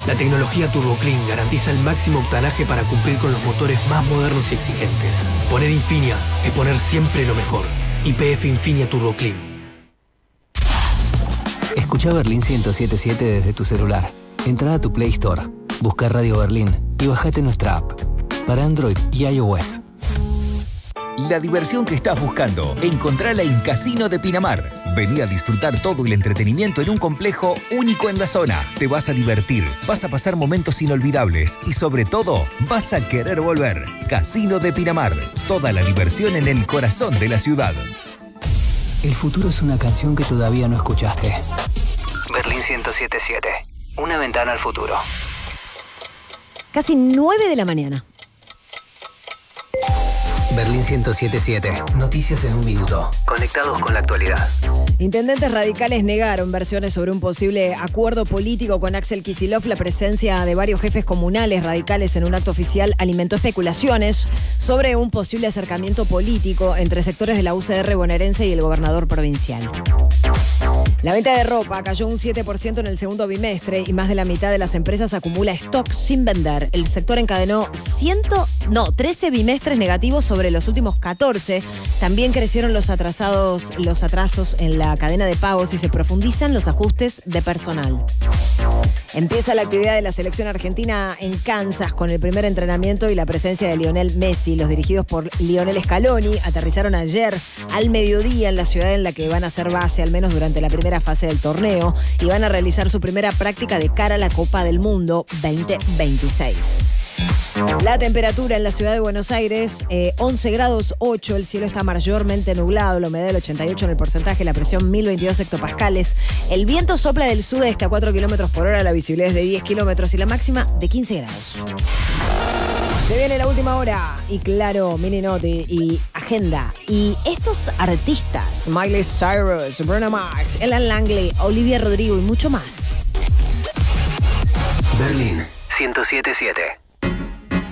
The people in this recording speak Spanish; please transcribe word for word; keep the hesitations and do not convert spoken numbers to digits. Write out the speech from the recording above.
La tecnología Turbo Clean garantiza el máximo octanaje para cumplir con los motores más modernos y exigentes. Poner Infinia es poner siempre lo mejor. Y P F Infinia Turbo Clean. Escucha Berlín ciento siete punto siete desde tu celular. Entra a tu Play Store, busca Radio Berlín y bajate nuestra app para Android y iOS. La diversión que estás buscando, encontrala en Casino de Pinamar. Vení a disfrutar todo el entretenimiento en un complejo único en la zona. Te vas a divertir, vas a pasar momentos inolvidables y sobre todo, vas a querer volver. Casino de Pinamar. Toda la diversión en el corazón de la ciudad. El futuro es una canción que todavía no escuchaste. Berlín ciento siete punto siete. Una ventana al futuro. Casi nueve de la mañana. Berlín ciento siete punto siete. Noticias en un minuto. Conectados con la actualidad. Intendentes radicales negaron versiones sobre un posible acuerdo político con Axel Kicillof. La presencia de varios jefes comunales radicales en un acto oficial alimentó especulaciones sobre un posible acercamiento político entre sectores de la U C R bonaerense y el gobernador provincial. La venta de ropa cayó un siete por ciento en el segundo bimestre y más de la mitad de las empresas acumula stock sin vender. El sector encadenó cien, no, trece bimestres negativos sobre los últimos catorce. También crecieron los atrasados, los atrasos en la cadena de pagos y se profundizan los ajustes de personal. Empieza la actividad de la selección argentina en Kansas con el primer entrenamiento y la presencia de Lionel Messi. Los dirigidos por Lionel Scaloni aterrizaron ayer al mediodía en la ciudad en la que van a hacer base, al menos durante la primera fase del torneo, y van a realizar su primera práctica de cara a la Copa del Mundo veinte veintiséis. La temperatura en la ciudad de Buenos Aires, eh, once grados ocho, el cielo está mayormente nublado, la humedad del ochenta y ocho en el porcentaje, la presión mil veintidós hectopascales, el viento sopla del sudeste a cuatro kilómetros por hora, la visibilidad es de diez kilómetros y la máxima de quince grados. Se viene la última hora y claro, mini noti y agenda. Y estos artistas, Miley Cyrus, Bruno Mars, Ellen Langley, Olivia Rodrigo y mucho más. Berlín ciento siete punto siete.